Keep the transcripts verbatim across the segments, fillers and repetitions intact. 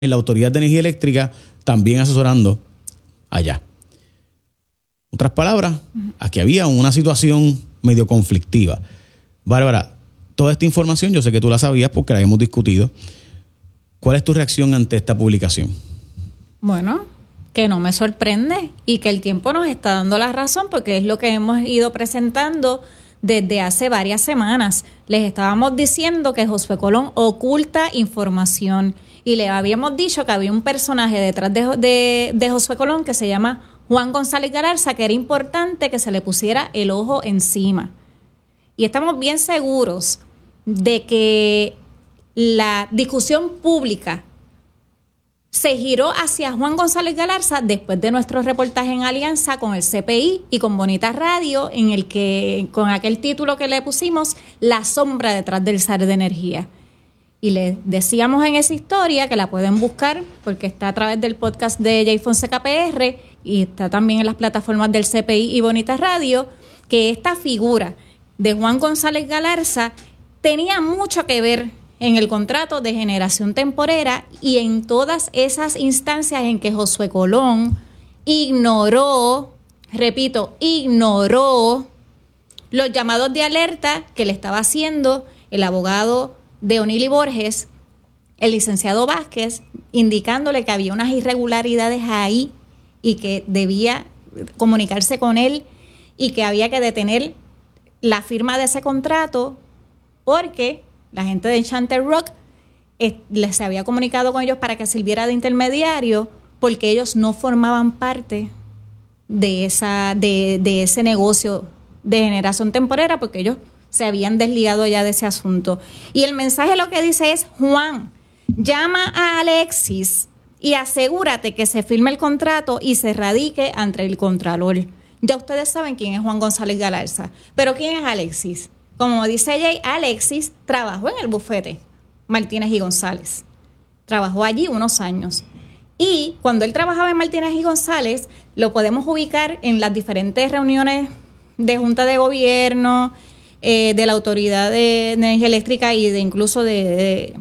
en la Autoridad de Energía Eléctrica, también asesorando allá. Otras palabras, aquí había una situación medio conflictiva. Bárbara, toda esta información yo sé que tú la sabías porque la hemos discutido. ¿Cuál es tu reacción ante esta publicación? Bueno, que no me sorprende y que el tiempo nos está dando la razón porque es lo que hemos ido presentando desde hace varias semanas. Les estábamos diciendo que Josué Colón oculta información y le habíamos dicho que había un personaje detrás de, de, de Josué Colón que se llama Juan González Galarza, que era importante que se le pusiera el ojo encima. Y estamos bien seguros de que la discusión pública se giró hacia Juan González Galarza después de nuestro reportaje en alianza con el C P I y con Bonita Radio, en el que, con aquel título que le pusimos, La sombra detrás del zar de energía. Y les decíamos en esa historia, que la pueden buscar porque está a través del podcast de Jay Fonseca P R y está también en las plataformas del C P I y Bonita Radio, que esta figura de Juan González Galarza tenía mucho que ver en el contrato de generación temporera y en todas esas instancias en que Josué Colón ignoró, repito, ignoró los llamados de alerta que le estaba haciendo el abogado de Onili Borges, el licenciado Vázquez, indicándole que había unas irregularidades ahí y que debía comunicarse con él y que había que detener la firma de ese contrato porque la gente de Enchanted Rock eh, les había comunicado con ellos para que sirviera de intermediario porque ellos no formaban parte de, esa, de, de ese negocio de generación temporera porque ellos se habían desligado ya de ese asunto. Y el mensaje lo que dice es: Juan, llama a Alexis y asegúrate que se firme el contrato y se radique ante el Contralor. Ya ustedes saben quién es Juan González Galarza, pero ¿quién es Alexis? Como dice Jay, Alexis trabajó en el bufete Martínez y González. Trabajó allí unos años. Y cuando él trabajaba en Martínez y González, lo podemos ubicar en las diferentes reuniones de Junta de Gobierno, eh, de la Autoridad de Energía Eléctrica y de incluso de, de,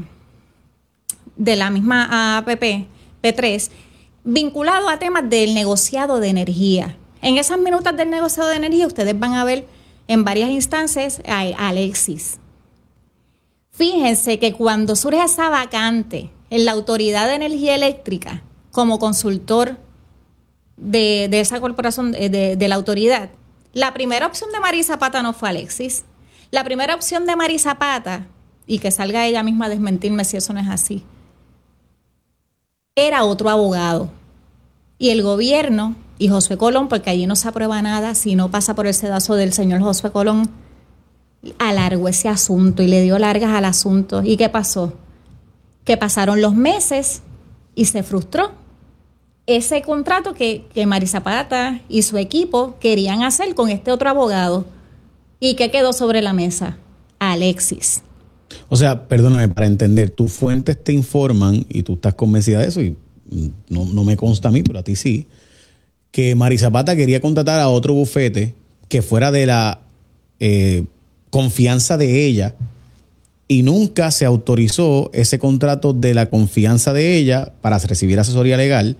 de la misma A P P, P tres, vinculado a temas del negociado de energía. En esas minutas del negociado de energía ustedes van a ver en varias instancias a Alexis. Fíjense que cuando surge esa vacante en la Autoridad de Energía Eléctrica como consultor de, de esa corporación, de, de, de la autoridad, la primera opción de Mari Zapata no fue Alexis. La primera opción de Mari Zapata, y que salga ella misma a desmentirme si eso no es así, era otro abogado. Y el gobierno y Josué Colón, porque allí no se aprueba nada si no pasa por el sedazo del señor Josué Colón, alargó ese asunto y le dio largas al asunto. ¿Y qué pasó? Que pasaron los meses y se frustró ese contrato que, que Mari Zapata y su equipo querían hacer con este otro abogado. ¿Y qué quedó sobre la mesa? Alexis. O sea, perdóname, para entender, tus fuentes te informan y tú estás convencida de eso y no, no me consta a mí, pero a ti sí, que Mari Zapata quería contratar a otro bufete que fuera de la eh, confianza de ella y nunca se autorizó ese contrato de la confianza de ella para recibir asesoría legal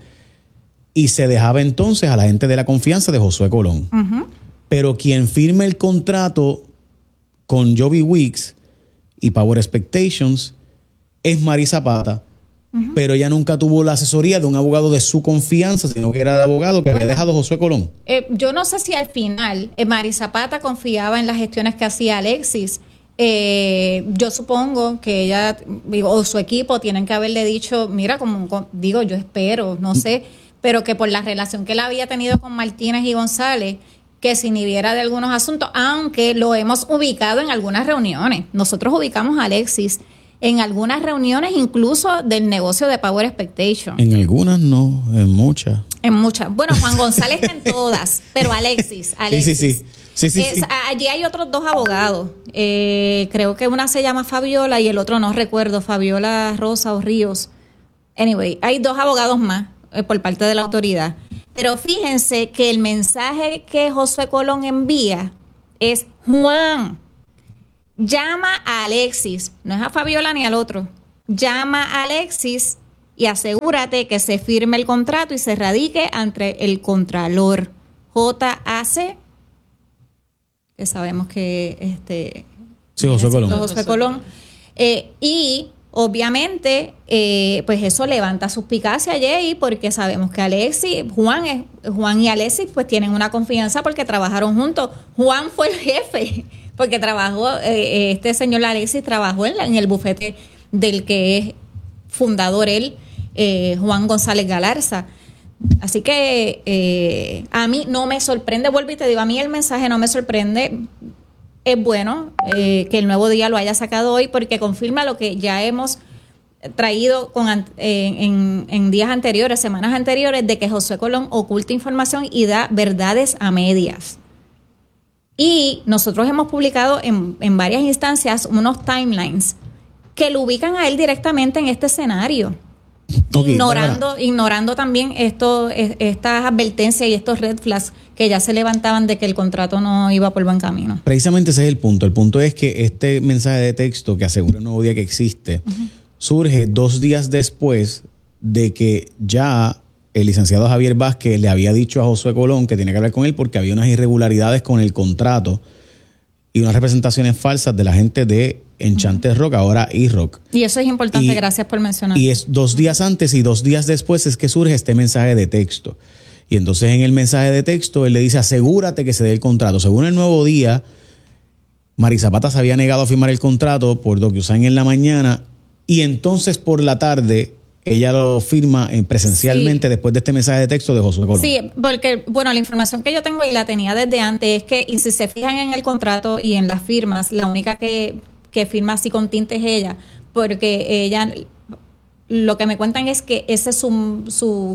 y se dejaba entonces a la gente de la confianza de Josué Colón. Uh-huh. Pero quien firme el contrato con Joby Weeks y Power Expectations es Mari Zapata. Uh-huh. Pero ella nunca tuvo la asesoría de un abogado de su confianza, sino que era el abogado que había dejado Josué Colón. Eh, yo no sé si al final eh, Mari Zapata confiaba en las gestiones que hacía Alexis. Eh, yo supongo que ella o su equipo tienen que haberle dicho, mira, como, como digo, yo espero, no sé, pero que por la relación que él había tenido con Martínez y González, que se inhibiera de algunos asuntos, aunque lo hemos ubicado en algunas reuniones. Nosotros ubicamos a Alexis en algunas reuniones incluso del negocio de Power Expectation. En algunas no, en muchas. En muchas. Bueno, Juan González está en todas, pero Alexis, Alexis. Sí, sí, sí. sí, sí, es, sí. Allí hay otros dos abogados. Eh, creo que una se llama Fabiola y el otro no recuerdo, Fabiola Rosa o Ríos. Anyway, hay dos abogados más eh, por parte de la autoridad. Pero fíjense que el mensaje que Josué Colón envía es: Juan, llama a Alexis, no es a Fabiola ni al otro, llama a Alexis y asegúrate que se firme el contrato y se radique ante el Contralor J A C, que sabemos que este sí, Josué Colón. Josué Colón. Eh, y obviamente, eh, pues eso levanta suspicacia, Jay, porque sabemos que Alexis, Juan, es, Juan y Alexis, pues tienen una confianza porque trabajaron juntos. Juan fue el jefe, porque trabajó, eh, este señor Alexis trabajó en, la, en el bufete del que es fundador él, eh, Juan González Galarza. Así que eh, a mí no me sorprende, vuelvo y te digo, a mí el mensaje no me sorprende. Es bueno eh, que el Nuevo Día lo haya sacado hoy porque confirma lo que ya hemos traído con, eh, en, en días anteriores, semanas anteriores, de que Josué Colón oculta información y da verdades a medias. Y nosotros hemos publicado en, en varias instancias unos timelines que lo ubican a él directamente en este escenario. Okay, ignorando, ignorando también esto, estas advertencias y estos red flags que ya se levantaban de que el contrato no iba por buen camino. Precisamente ese es el punto. El punto es que este mensaje de texto que asegura el Nuevo Día que existe, uh-huh, surge dos días después de que ya el licenciado Javier Vázquez le había dicho a Josué Colón que tenía que hablar con él porque había unas irregularidades con el contrato y unas representaciones falsas de la gente de Enchanted Rock, ahora E-Rock. Y eso es importante, y, gracias por mencionar. Y es dos días antes y dos días después es que surge este mensaje de texto. Y entonces en el mensaje de texto él le dice, asegúrate que se dé el contrato. Según el Nuevo Día, Mari Zapata se había negado a firmar el contrato por DocuSign en la mañana y entonces por la tarde ella lo firma presencialmente, sí, después de este mensaje de texto de Josué Colón. Sí, porque, bueno, la información que yo tengo y la tenía desde antes es que, y si se fijan en el contrato y en las firmas, la única que... que firma así con tinte es ella, porque ella, lo que me cuentan es que ese es su, su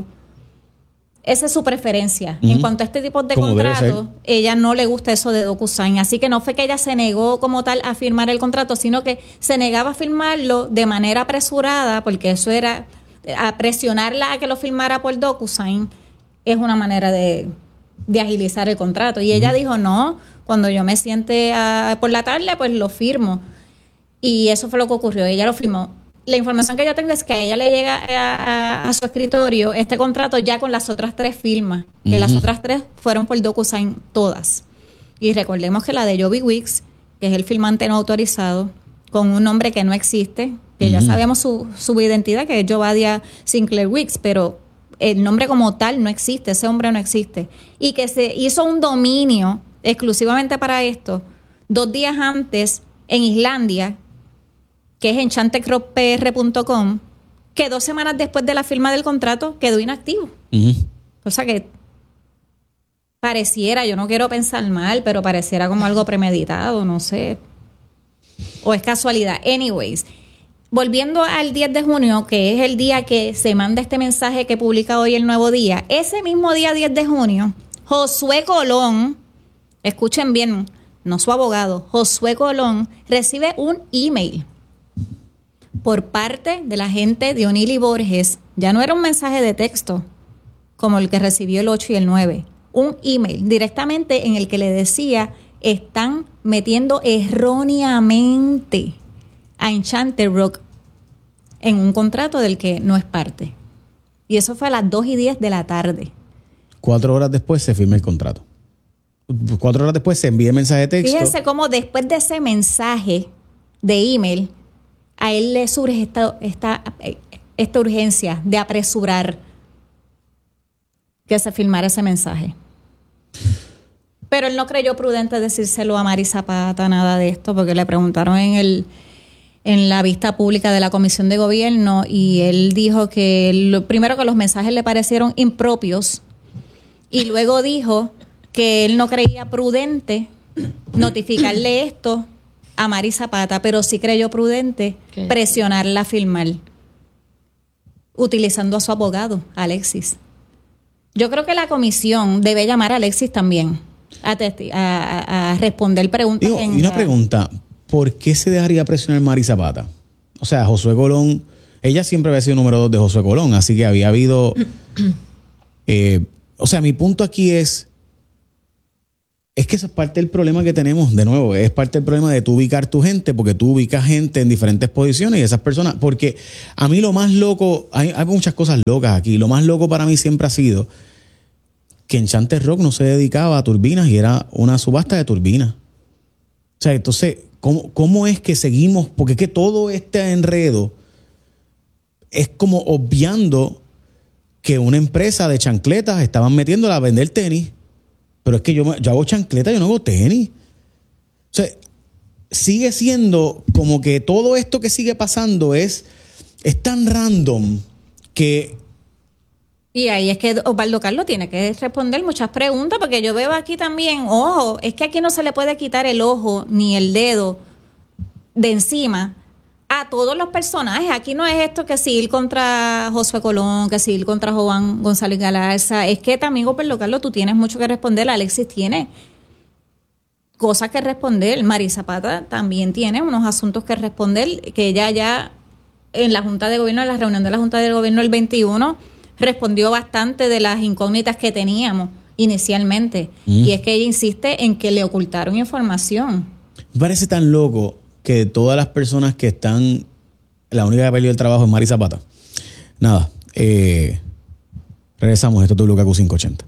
esa es su preferencia. Uh-huh. En cuanto a este tipo de contratos, ella no le gusta eso de DocuSign, así que no fue que ella se negó como tal a firmar el contrato, sino que se negaba a firmarlo de manera apresurada, porque eso era, a presionarla a que lo firmara por DocuSign, es una manera de, de agilizar el contrato. Y ella uh-huh. dijo, no, cuando yo me siente a, por la tarde, pues lo firmo. Y eso fue lo que ocurrió, ella lo firmó. La información que yo tengo es que a ella le llega a, a, a su escritorio este contrato ya con las otras tres firmas, que uh-huh. las otras tres fueron por DocuSign todas. Y recordemos que la de Joby Wicks, que es el firmante no autorizado, con un nombre que no existe, que uh-huh. ya sabemos su, su identidad, que es Jovadia Sinclair Wicks, pero el nombre como tal no existe, ese hombre no existe. Y que se hizo un dominio exclusivamente para esto, dos días antes en Islandia, que es enchantec rock p r punto com, que dos semanas después de la firma del contrato quedó inactivo. Uh-huh. O sea que pareciera, yo no quiero pensar mal, pero pareciera como algo premeditado, no sé. O es casualidad. Anyways, volviendo al diez de junio, que es el día que se manda este mensaje que publica hoy el Nuevo Día, ese mismo día diez de junio, Josué Colón, escuchen bien, no su abogado, Josué Colón, recibe un email por parte de la gente de O'Neill y Borges. Ya no era un mensaje de texto como el que recibió el ocho y el nueve, un email directamente en el que le decía, están metiendo erróneamente a Enchanted Rock en un contrato del que no es parte. Y eso fue a las dos y diez de la tarde. Cuatro horas después se firma el contrato. Cuatro horas después se envía el mensaje de texto. Fíjense cómo después de ese mensaje de email, a él le surge esta, esta, esta urgencia de apresurar que se firmara ese mensaje. Pero él no creyó prudente decírselo a Mari Zapata, nada de esto, porque le preguntaron en el en la vista pública de la Comisión de Gobierno y él dijo que lo, primero que los mensajes le parecieron impropios y luego dijo que él no creía prudente notificarle esto a Mari Zapata, pero sí creyó prudente ¿Qué? presionarla a firmar, utilizando a su abogado, Alexis. Yo creo que la comisión debe llamar a Alexis también a, testi- a, a responder preguntas. Digo, en y una la... pregunta, ¿por qué se dejaría presionar Mari Zapata? O sea, Josué Colón, ella siempre había sido número dos de Josué Colón, así que había habido... eh, o sea, mi punto aquí es... es que eso es parte del problema que tenemos, de nuevo, es parte del problema de tú ubicar tu gente, porque tú ubicas gente en diferentes posiciones y esas personas, porque a mí lo más loco, hay, hay muchas cosas locas aquí, lo más loco para mí siempre ha sido que Enchanted Rock no se dedicaba a turbinas y era una subasta de turbinas. O sea, entonces, ¿cómo, cómo es que seguimos? Porque es que todo este enredo es como obviando que una empresa de chancletas estaban metiéndola a vender tenis. Pero es que yo, yo hago chancleta, yo no hago tenis. O sea, sigue siendo como que todo esto que sigue pasando es, es tan random que... Y ahí es que Osvaldo Carlos tiene que responder muchas preguntas, porque yo veo aquí también, ojo, es que aquí no se le puede quitar el ojo ni el dedo de encima a todos los personajes. Aquí no es esto que si ir contra Josué Colón, que si ir contra Juan González Galarza. Es que también, Osvaldo Carlos, tú tienes mucho que responder. Alexis tiene cosas que responder. Mari Zapata también tiene unos asuntos que responder, que ella ya en la Junta de Gobierno, en la reunión de la Junta de Gobierno el veintiuno, respondió bastante de las incógnitas que teníamos inicialmente. Mm. Y es que ella insiste en que le ocultaron información. Me parece tan loco que todas las personas que están, la única que ha perdido el trabajo es Mari Zapata. Nada, eh, regresamos, esto es W K Q quinientos ochenta.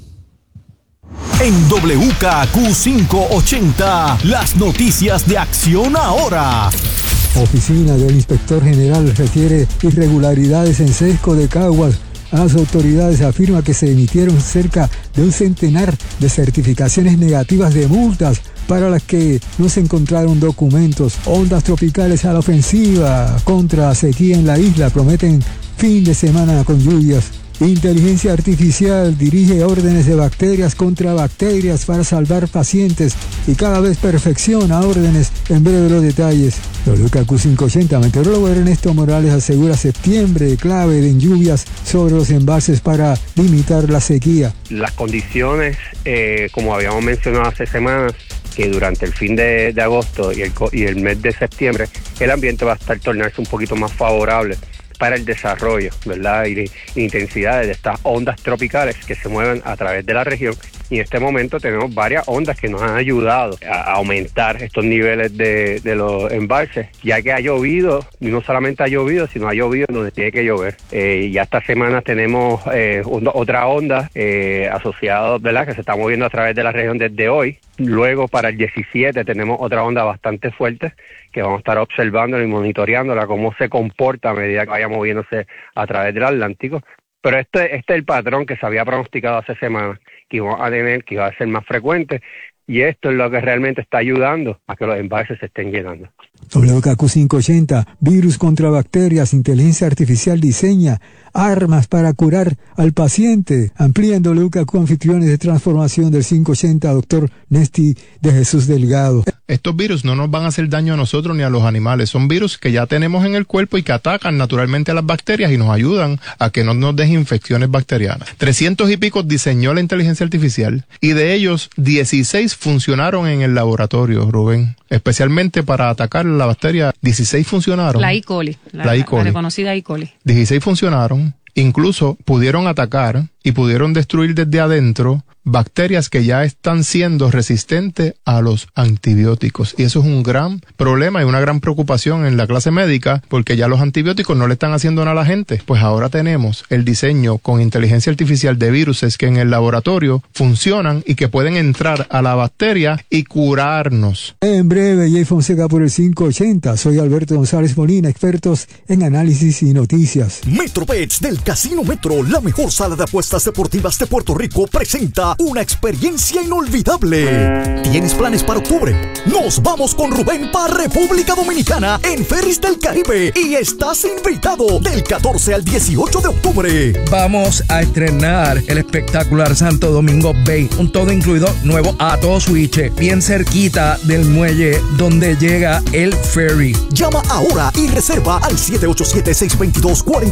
En W K Q quinientos ochenta, las noticias de Acción Ahora. Oficina del Inspector General refiere irregularidades en Sesco de Caguas. Las autoridades afirman que se emitieron cerca de un centenar de certificaciones negativas de multas para las que no se encontraron documentos. Ondas tropicales a la ofensiva contra sequía en la isla. Prometen fin de semana con lluvias. Inteligencia artificial dirige órdenes de bacterias contra bacterias para salvar pacientes y cada vez perfecciona órdenes. En breve los detalles. W K Q quinientos ochenta, meteorólogo Ernesto Morales asegura septiembre clave en lluvias sobre los embalses para limitar la sequía. Las condiciones, eh, como habíamos mencionado hace semanas, que durante el fin de, de agosto y el, y el mes de septiembre, el ambiente va a estar tornarse un poquito más favorable para el desarrollo, ¿verdad? Y, y intensidades de estas ondas tropicales que se mueven a través de la región. Y en este momento tenemos varias ondas que nos han ayudado a, a aumentar estos niveles de, de los embalses, ya que ha llovido, y no solamente ha llovido, sino ha llovido donde tiene que llover. Eh, y esta semana tenemos eh, onda, otra onda eh, asociada, ¿verdad?, que se está moviendo a través de la región desde hoy. Luego, para el diecisiete, tenemos otra onda bastante fuerte que vamos a estar observándola y monitoreándola, cómo se comporta a medida que vaya moviéndose a través del Atlántico. Pero este, este es el patrón que se había pronosticado hace semanas, que íbamos a tener, que iba a ser más frecuente, y esto es lo que realmente está ayudando a que los embalses se estén llenando. W K Q quinientos ochenta, virus contra bacterias, inteligencia artificial diseña armas para curar al paciente. Amplía en W K Q anfitriones de transformación del quinientos ochenta, doctor Nesti de Jesús Delgado. Estos virus no nos van a hacer daño a nosotros ni a los animales. Son virus que ya tenemos en el cuerpo y que atacan naturalmente a las bacterias y nos ayudan a que no nos dejen infecciones bacterianas. trescientos y pico diseñó la inteligencia artificial y de ellos dieciséis funcionaron en el laboratorio, Rubén. Especialmente para atacar la bacteria, dieciséis funcionaron. La E. coli, la, la, e. coli. la reconocida E. coli. dieciséis funcionaron, incluso pudieron atacar y pudieron destruir desde adentro bacterias que ya están siendo resistentes a los antibióticos. Y eso es un gran problema y una gran preocupación en la clase médica, porque ya los antibióticos no le están haciendo nada a la gente. Pues ahora tenemos el diseño con inteligencia artificial de viruses que en el laboratorio funcionan y que pueden entrar a la bacteria y curarnos. En breve, Jay Fonseca por el quinientos ochenta. Soy Alberto González Molina, expertos en análisis y noticias. MetroBets del Casino Metro, la mejor sala de apuestas deportivas de Puerto Rico, presenta una experiencia inolvidable. ¿Tienes planes para octubre? Nos vamos con Rubén para República Dominicana en Ferris del Caribe y estás invitado del catorce al dieciocho de octubre. Vamos a estrenar el espectacular Santo Domingo Bay, un todo incluido nuevo Ato Switch, bien cerquita del muelle donde llega el ferry. Llama ahora y reserva al siete ocho siete, seis dos dos, cuatro